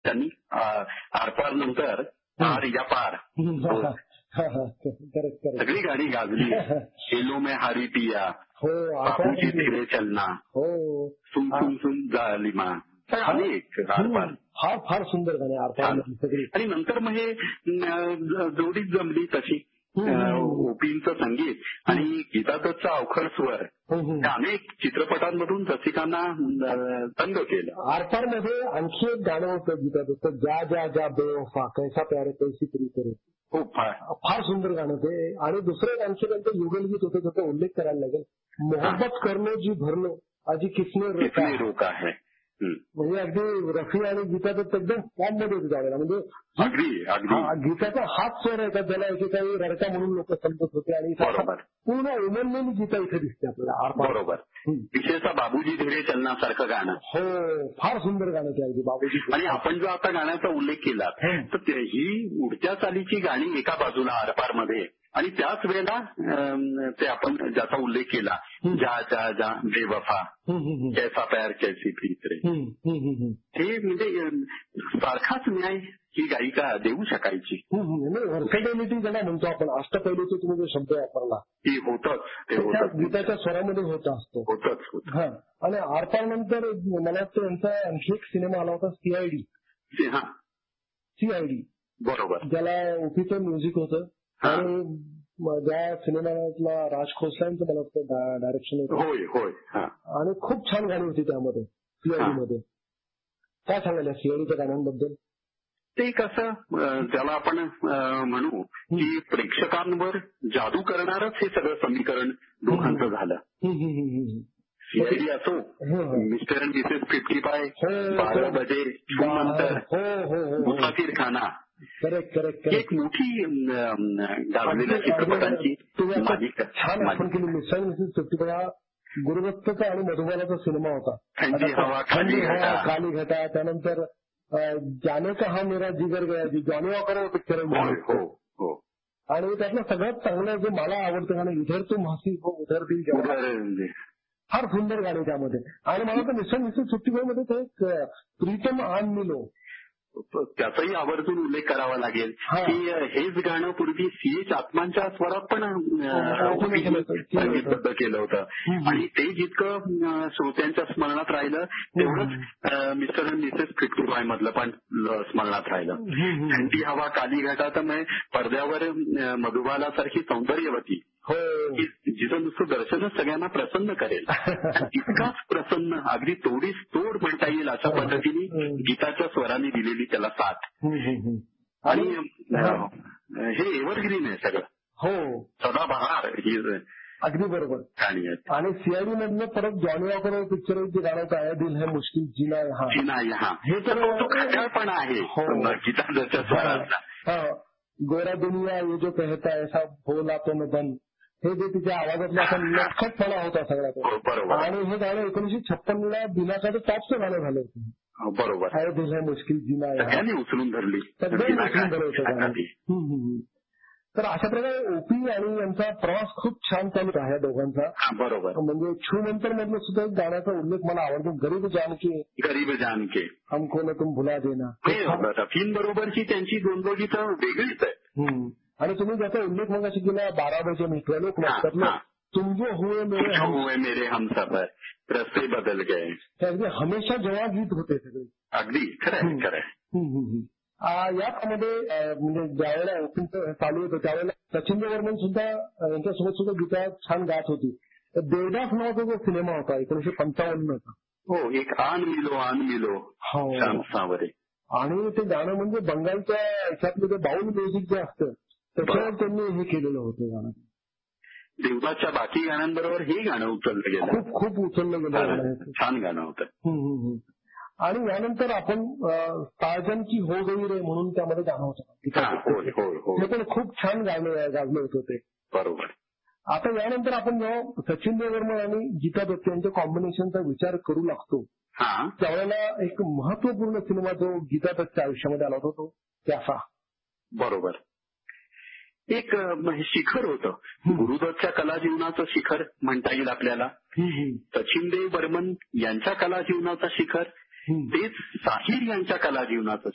त्यांनी आरपार नंतर पार या पार सगळी गाणी गाजली. हेलो में हारी पिया, बाबूजी धीरे चलना, सुन सुन सुन जालिमा, अनेक आरपार. फार फार सुंदर गाणे आरपार सगळी. आणि नंतर मग हे जोडीच जमली तशी ओपींचं संगीत आणि गीता दत्तचा अवखळ स्वर अनेक चित्रपटांमधून रसिकांना तंग केलं. आरपार मध्ये आणखी एक गाणं होतं गीता दत्त, जा जा जा बेवफा कैसा प्यार कैसी प्रीत करे. खूप फार सुंदर गाणं ते. आणि दुसरं आणखी त्यांचं युगलगीत होतं, त्याचा उल्लेख करायला लागेल, मोहब्बत करनो जी भरलो आजी किसने रोका है. म्हणजे अगदी रफी आणि गीता दत्त एकदम फॉर्म मध्ये होते त्यावेळेला. म्हणजे गीताचा हाच स्वर आहे का ज्याला एकेकाळी रडका म्हणून लोक समजत होते. आणि पूर्ण उमललेली गीता इथे दिसते आपल्याला. बरोबर. विशेषतः बाबूजी धीरे चलनासारखं गाणं. हो, फार सुंदर गाणं ते अगदी बाबूजी. आणि आपण जो आता गाण्याचा उल्लेख केला तर ही उडत्या चालीची गाणी एका बाजूला आरपारमध्ये, आणि त्याच वेळेला ते आपण ज्याचा उल्लेख केला, जा जा जा बेवफा कैसा प्यार कैसी प्रीत रे, हे म्हणजे सारखाच न्याय ही गायिका देऊ शकायची. व्हर्सेटिलिटी ज्याला म्हणतो आपण, अष्टपैलूचा तुम्ही जो शब्द वापरला ती होतच गीताच्या स्वरामध्ये होत असतो. होतच. आणि आरपार नंतर मला वाटतं यांचा आणखी एक सिनेमा आला होता सीआयडी. बरोबर. ज्याला ओपीचं म्युझिक होतं. आणि ज्या सिनेमातला राज खोसलांचं मला वाटतं डायरेक्शन होतं. होय. आणि खूप छान गाणी होती त्यामध्ये सीआयडी मध्ये. काय सांगायला सीआयडीच्या गाण्यांबद्दल? ते कसं त्याला आपण म्हणू की प्रेक्षकांवर जादू करणारच हे सगळं समीकरण दोघांचं झालं. सीआयडी असो, मिस्टर अँड मिसेस 55, 12 बजे, नंतर मुसाफिर खाना, एक मोठी गाजलेल्या चित्रपटांची मालिका. छान आपण केली. मिस्टर अँड मिसेस 55 गुरुदत्तचा आणि मधुबालाचा सिनेमा होता. थंडी हवा काली घटा. त्यानंतर जाने का हा मेरा जिगर गया जी, जॉनी वॉकर पिक्चर. आणि त्यातलं सगळ्यात चांगलं जे मला आवडतं गाणं इधर तुम हसी हो उधर दिल, फार सुंदर गाणी त्यामध्ये. आणि मला तर मिस्टर मिसेस 55 मध्ये ते एक प्रीतम आन मिलो, त्याचाही आवर्जून उल्लेख करावा लागेल की हेच गाणं पूर्वी सीएच आत्मांच्या स्वरात पण संगीतबद्ध केलं होतं. आणि ते जितकं श्रोत्यांच्या स्मरणात राहिलं तेवढंच मिस्टर अँड मिसेस 55 मधलं पण स्मरणात राहिलं. थंडी हवा काली घटा तर पडद्यावर मधुबालासारखी सौंदर्यवती जिचं नुसतं दर्शनच सगळ्यांना प्रसन्न करेल, इतकाच प्रसन्न, अगदी तोडीस तोड म्हणता येईल अशा पद्धतीने गीताच्या स्वराने दिलेली त्याला साथ. आणि हे एव्हरग्रीन आहे सगळं. हो, सदाबहार ही अगदी बरोबर गाणी आहेत. आणि सीआयडी मधलं परत जॉनी वॉकर पिक्चर जे गाणं आहे दिल है मुश्किल जीना यहाँ, हे तर खट्याळपणा आहे गीताच्या स्वरातला. गोरा दुनिया ये जो कहता ऐसा बोला तो मैं बन, हे जे तिच्या आवाजातला असा लक्षटपणा होता सगळा तो. आणि हे गाणं 1956 बिनाचं टॉपचं गाणं झालं होतं. बरोबर. आहे दिल है मुश्किल जीना सगळ्यांनी उचलून धरली. तर अशा प्रकारे ओपी आणि यांचा प्रवास खूप छान चालू आहे या दोघांचा. बरोबर. म्हणजे छू मंतर मधलं सुद्धा एक गाण्याचा उल्लेख मला आवडतो, गरीब जानके हमको न तुम भुला देना. रफीन बरोबरची त्यांची गीतं वेगळीच आहे. आणि तुम्ही ज्याचा उल्लेख मगाशी केला 12 बजे मित्र लोक तुम जो हुए मेरे हमसफर, रस्ते बदल गए, अगदी हमेशा जेव्हा गीत होते सगळे. अगदी खरं. यामध्ये म्हणजे ज्यावेळेला ओपीचं चालू होतं त्यावेळेला सचिन वर्मन सुद्धा यांच्यासोबत सुद्धा गीता छान गात होती. देवदास नावाचा जो सिनेमा होता 1955 चा. हो, एक आन मिलो श्याम सावरे. आणि ते गाणं म्हणजे बंगालच्या याच्यातलं ते बाउल म्युझिक जे असतं त्याच्यावर त्यांनी हे केलेलं होतं गाणं. देवदासच्या बाकी गाण्यांबरोबर हे गाणं उचललं गेलं. खूप उचललं गेलं. छान गाणं होतं. आणि यानंतर आपण साजन की हो गई रे म्हणून त्यामध्ये गाणं होतं. ते पण खूप छान गाजलं होतं ते. बरोबर. आता यानंतर आपण जेव्हा सचिन देवर्मन आणि गीता दत्त यांच्या कॉम्बिनेशनचा विचार करू लागतो त्यावेळेला एक महत्वपूर्ण सिनेमा जो गीता दत्तच्या आयुष्यामध्ये आला होता तो त्याचा. बरोबर. एक शिखर होतं गुरुदत्तच्या कलाजीवनाचं शिखर म्हणता येईल आपल्याला. सचिन देव बर्मन यांच्या कलाजीवनाचं शिखर, तेच साहिर यांच्या कलाजीवनाचं